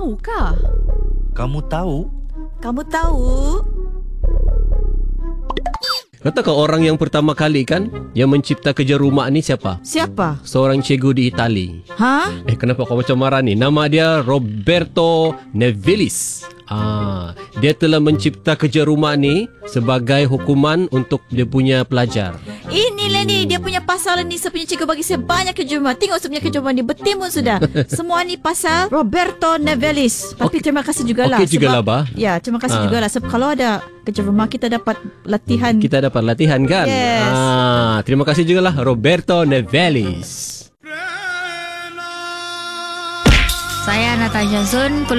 Tahukah? Kamu tahu? Kamu tahu? Katakan orang yang pertama kali kan yang mencipta kerja rumah ni siapa? Siapa? Seorang cikgu di Itali. Ha? Kenapa kau macam marah ni? Nama dia Roberto Nevilis. Dia telah mencipta kerja rumah ni sebagai hukuman untuk dia punya pelajar. Inilah ni, dia punya pasal ni. Saya punya cikgu bagi saya banyak kerja rumah. Tengok saya punya kerja rumah ni bertimbun sudah. Semua ni pasal Roberto Nevilis. Tapi terima kasih jugalah. Okey jugalah, Bah. Ya, terima kasih jugalah. Sebab kalau ada kerja rumah, kita dapat latihan. Kita dapat latihan kan? Yes. Terima kasih jugalah Roberto Nevilis. Saya Natasha Sun.